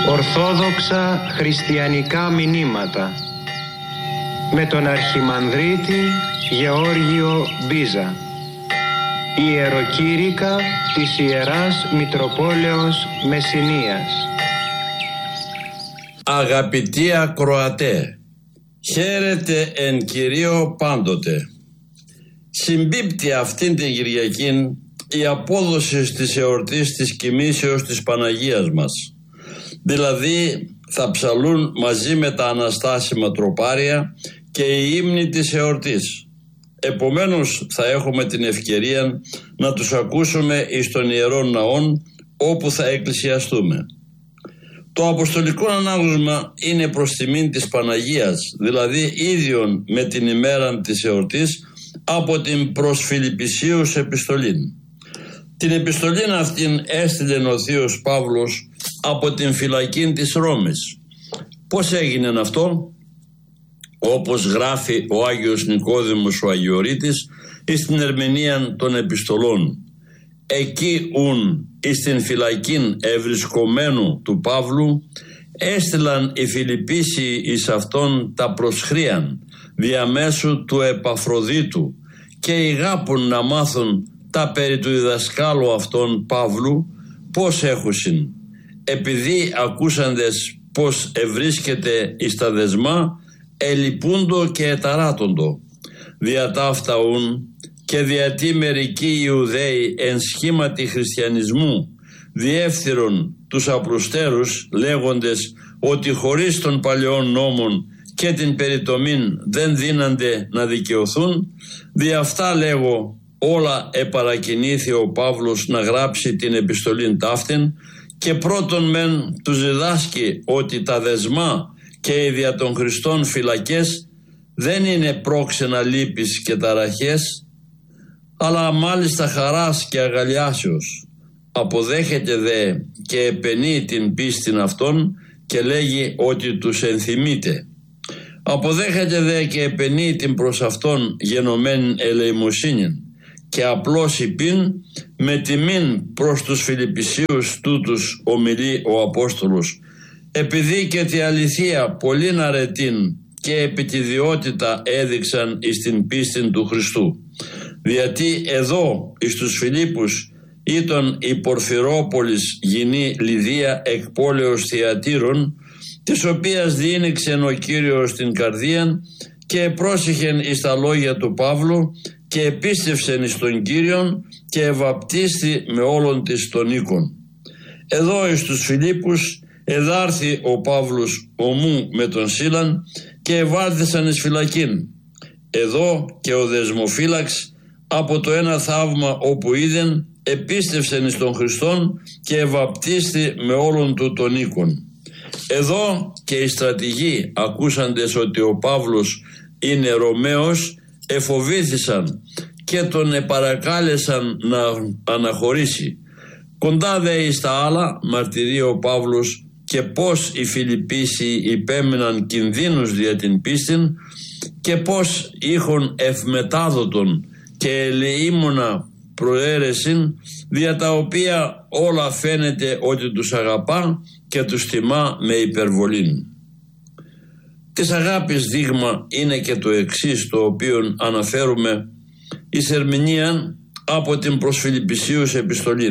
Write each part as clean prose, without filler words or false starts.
Ορθόδοξα χριστιανικά μηνύματα με τον Αρχιμανδρίτη Γεώργιο Μπίζα. Ιεροκήρυκα της Ιεράς Μητροπόλεως Μεσσηνίας. Αγαπητοί ακροατέ, χαίρετε εν Κυρίω πάντοτε. Συμπίπτει αυτήν την Κυριακή η απόδοση της εορτής της κοιμήσεως της Παναγίας μας. Δηλαδή θα ψαλούν μαζί με τα αναστάσιμα τροπάρια και οι ύμνοι της εορτής. Επομένως θα έχουμε την ευκαιρία να τους ακούσουμε εις των Ιερών Ναών όπου θα εκκλησιαστούμε. Το Αποστολικό Ανάγνωσμα είναι προς τιμήν της Παναγίας, δηλαδή ίδιον με την ημέρα της εορτής από την προς Φιλιππισίους επιστολήν. Την επιστολήν αυτήν έστειλε ο Θείος Παύλος από την φυλακή της Ρώμης. Πώς έγινε αυτό? Όπως γράφει ο Άγιος Νικόδημος ο Αγιορείτης εις την ερμηνεία των επιστολών. Εκεί ουν εις την φυλακήν ευρισκομένου του Παύλου έστειλαν οι Φιλιππίσιοι εις αυτόν τα προσχρίαν διαμέσου του Επαφροδίτου και ηγάπουν να μάθουν τα περί του διδασκάλου αυτών Παύλου πώς έχουσιν. Επειδή ακούσαντες πως ευρίσκεται εις τα δεσμά, ελυπούντο και εταράτοντο. Δια ταύτα ουν και διατί μερικοί Ιουδαίοι εν σχήματι χριστιανισμού διεύθυρον τους απλουστέρους λέγοντες ότι χωρίς των παλαιών νόμων και την περιτομήν δεν δύνανται να δικαιωθούν, δι' αυτά λέγω όλα επαρακινήθη ο Παύλος να γράψει την επιστολήν ταύτην και πρώτον μεν τους διδάσκει ότι τα δεσμά και οι δια των Χριστών φυλακές δεν είναι πρόξενα λύπης και ταραχές, αλλά μάλιστα χαράς και αγαλιάσεως. Αποδέχεται δε και επενεί την πίστην αυτών και λέγει ότι τους ενθυμείται. Αποδέχεται δε και επενεί την προς αυτόν γενομένη ελεημοσύνην και απλώς υπήν με τιμήν προς τους Φιλιππισίους τούτους ομιλεί ο Απόστολος, επειδή και τη αληθεία πολλήν αρετήν και επιτιδιότητα έδειξαν εις την πίστην του Χριστού. Γιατί εδώ εις τους Φιλίππους ήταν η Πορφυρόπολης γυνή Λιδία εκ πόλεως Θιατήρων, της οποίας διήνυξεν ο Κύριος την καρδίαν και πρόσεχεν εις τα λόγια του Παύλου και επίστευσεν εις τον Κύριον και ευαπτίστη με όλων της των οίκων. Εδώ εις τους Φιλίππους εδάρθη ο Παύλος ομού με τον Σίλαν και ευάρθησαν εις φυλακήν. Εδώ και ο δεσμοφύλαξ από το ένα θαύμα όπου είδεν επίστευσεν εις τον Χριστόν και ευαπτίστη με όλων του των οίκων. Εδώ και οι στρατηγοί ακούσαντες ότι ο Παύλος είναι Ρωμαίος εφοβήθησαν και τον επαρακάλεσαν να αναχωρήσει. Κοντά δε εις τα άλλα μαρτυρεί ο Παύλος και πως οι Φιλιππίσιοι υπέμεναν κινδύνους δια την πίστην και πως είχον ευμετάδοτον και ελεήμονα προαίρεσιν δια τα οποία όλα φαίνεται ότι τους αγαπά και τους τιμά με υπερβολήν. Της αγάπης δείγμα είναι και το εξής το οποίο αναφέρουμε εις ερμηνεία από την προς Φιλιππισίους επιστολήν.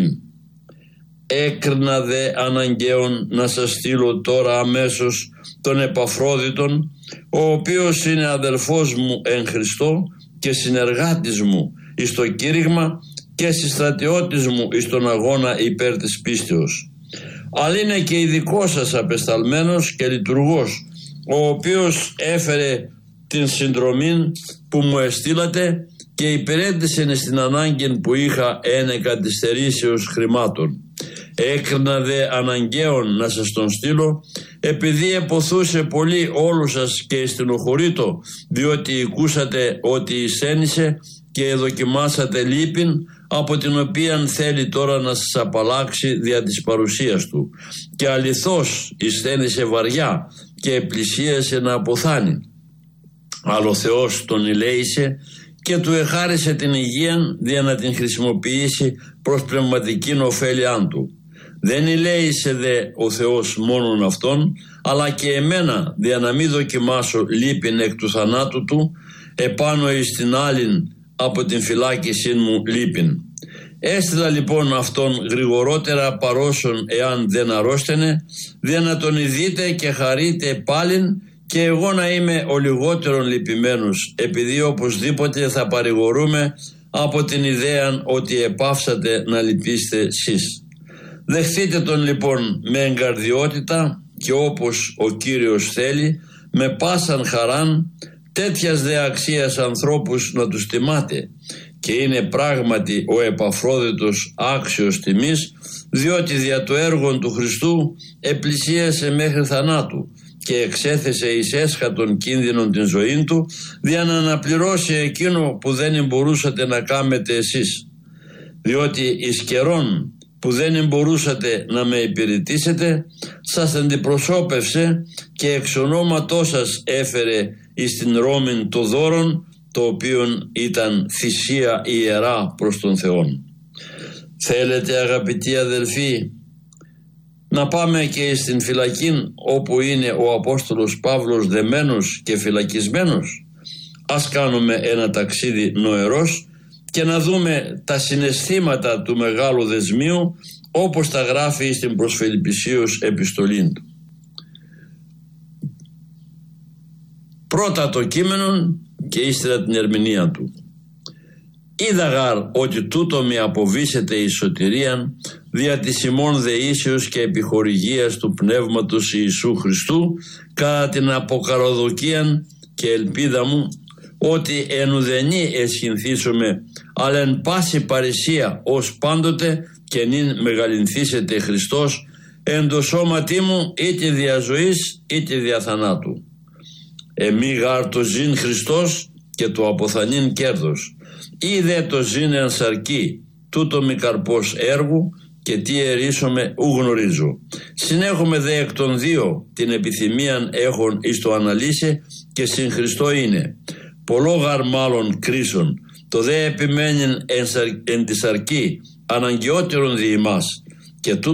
Έκρινα δε αναγκαίον να σας στείλω τώρα αμέσως τον Επαφρόδιτον, ο οποίος είναι αδελφός μου εν Χριστώ και συνεργάτης μου εις το κήρυγμα και συστρατιώτης μου εις τον αγώνα υπέρ της πίστεως. Αλλά είναι και ειδικός σας απεσταλμένος και λειτουργός, ο οποίος έφερε την συνδρομή που μου εστήλατε και υπηρέτησε στην ανάγκη που είχα εν καθυστερήσεως χρημάτων. Έκρινα δε αναγκαίον να σας τον στείλω, επειδή εποθούσε πολύ όλους σας και στενοχωρείτο, διότι ακούσατε ότι εισένησε και δοκιμάσατε λύπην, από την οποία θέλει τώρα να σας απαλλάξει δια της παρουσίας του, και αληθώς εισθένησε βαριά και πλησίασε να αποθάνει. Αλλά ο Θεός τον ηλέησε και του εχάρισε την υγεία δια να την χρησιμοποιήσει προς πνευματικήν ωφέλειά του. Δεν ηλέησε δε ο Θεός μόνον αυτόν, αλλά και εμένα, δια να μην δοκιμάσω λύπην εκ του θανάτου του, επάνω εις την άλλην από την φυλάκισή μου λύπην. Έστειλα λοιπόν αυτόν γρηγορότερα παρόσον εάν δεν αρρώστενε, δια να τον ειδείτε και χαρείτε πάλιν, και εγώ να είμαι ο λιγότερον λυπημένος, επειδή οπωσδήποτε θα παρηγορούμε από την ιδέα ότι επάυσατε να λυπήσετε εσείς. Δεχτείτε τον λοιπόν με εγκαρδιότητα και όπως ο Κύριος θέλει, με πάσαν χαράν, τέτοιας δε αξίας ανθρώπους να τους τιμάτε, και είναι πράγματι ο Επαφρόδιτος άξιος τιμής, διότι δια το έργο του Χριστού επλησίασε μέχρι θανάτου και εξέθεσε εις έσχατον κίνδυνον την ζωή του, δια να αναπληρώσει εκείνο που δεν μπορούσατε να κάνετε εσείς. Διότι εις καιρόν που δεν μπορούσατε να με υπηρετήσετε, σας αντιπροσώπευσε και εξ ονόματός σας έφερε εις την Ρώμην το δώρον, το οποίον ήταν θυσία ιερά προς τον Θεόν. Θέλετε, αγαπητοί αδελφοί, να πάμε και στην φυλακή όπου είναι ο Απόστολος Παύλος δεμένος και φυλακισμένος? Ας κάνουμε ένα ταξίδι νοερός και να δούμε τα συναισθήματα του μεγάλου δεσμίου, όπως τα γράφει στην προς Φιλιππισίους επιστολή του. Πρώτα το κείμενο και ύστερα την ερμηνεία του. Είδα γάρ ότι τούτο με αποβήσεται η σωτηρίαν δια της ημών δεήσεως και επιχορηγίας του Πνεύματος Ιησού Χριστού, κατά την αποκαροδοκίαν και ελπίδα μου, ότι εν ουδενή εσχυνθήσομαι, αλλά εν πάση παρησία ως πάντοτε και νυν μεγαλυνθήσεται Χριστός εν το σώματί μου, είτε δια ζωής είτε δια θανάτου. Εμεί γάρ το ζήν Χριστός και το αποθανήν κέρδος. Είδε το ζήν εν σαρκή, τούτο μη καρπός έργου, και τι ερίσομαι ου γνωρίζω. Συνέχομαι δε εκ των δύο την επιθυμίαν έχων εις το αναλύσε, και συν Χριστό είναι. Πολλό γαρ μάλλον κρίσον, το δε επιμένειν εν τη σαρκή αναγκαιότερον δι' ημάς, και